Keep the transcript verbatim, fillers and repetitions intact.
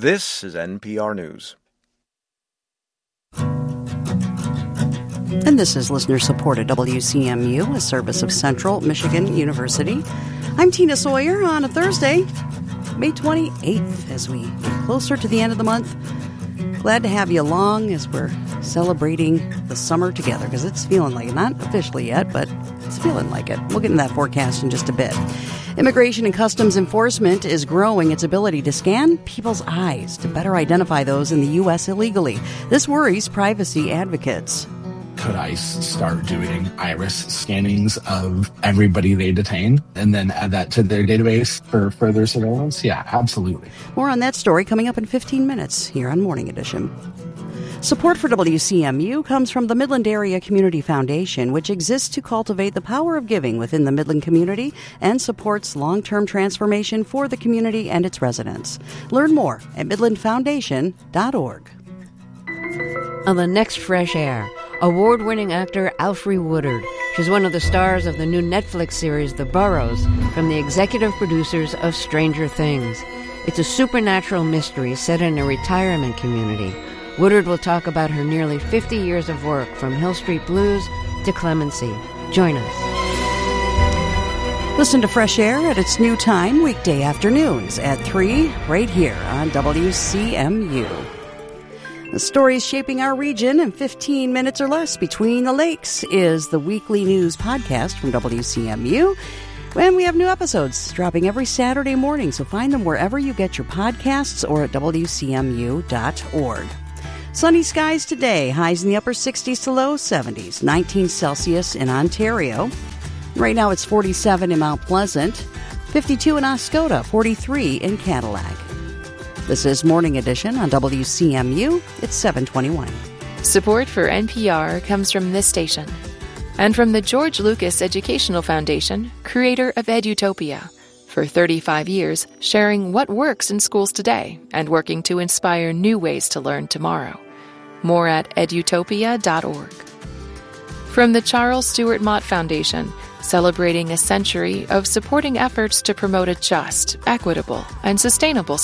This is N P R News. And this is listener-supported W C M U, a service of Central Michigan University. I'm Tina Sawyer on a Thursday, May twenty-eighth, as we get closer to the end of the month. Glad to have you along as we're celebrating the summer together, because it's feeling like it. Not officially yet, but it's feeling like it. We'll get into that forecast in just a bit. Immigration and Customs Enforcement is growing its ability to scan people's eyes to better identify those in the U S illegally. This worries privacy advocates. Could ICE start doing iris scannings of everybody they detain and then add that to their database for further surveillance? Yeah, absolutely. More on that story coming up in fifteen minutes here on Morning Edition. Support for W C M U comes from the Midland Area Community Foundation, which exists to cultivate the power of giving within the Midland community and supports long-term transformation for the community and its residents. Learn more at midland foundation dot org. On the next Fresh Air, award-winning actor Alfre Woodard. She's one of the stars of the new Netflix series The Burrows, from the executive producers of Stranger Things. It's a supernatural mystery set in a retirement community. Woodard will talk about her nearly fifty years of work, from Hill Street Blues to Clemency. Join us. Listen to Fresh Air at its new time, weekday afternoons at three, right here on W C M U. The stories shaping our region in fifteen minutes or less. Between the Lakes is the weekly news podcast from W C M U. And we have new episodes dropping every Saturday morning, so find them wherever you get your podcasts or at w c m u dot org. Sunny skies today, highs in the upper sixties to low seventies, nineteen Celsius in Ontario. Right now it's forty-seven in Mount Pleasant, fifty-two in Oscoda, forty-three in Cadillac. This is Morning Edition on W C M U. It's seven twenty-one. Support for N P R comes from this station and from the George Lucas Educational Foundation, creator of Edutopia. For thirty-five years, sharing what works in schools today and working to inspire new ways to learn tomorrow. More at edutopia dot org. From the Charles Stewart Mott Foundation, celebrating a century of supporting efforts to promote a just, equitable, and sustainable